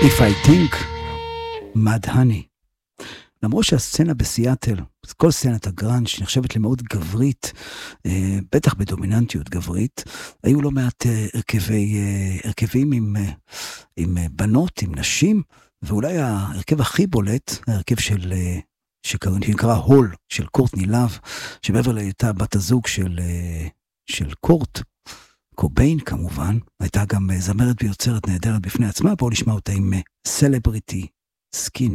If I think, Mad Honey. למרות שהסצנה בסיאטל, כל סצנת הגראנג' שנחשבת למאוד גברית, בטח בדומיננטיות גברית, היו לא מעט הרכבים עם בנות, עם נשים, ואולי ההרכב הכי בולט, ההרכב שנקרא הול, של קורטני לאב, שמעבר להיותה בת הזוג של קורט, קוביין כמובן, הייתה גם זמרת ויוצרת נהדרת בפני עצמה. בואו נשמע אותה עם סלבריטי סקין.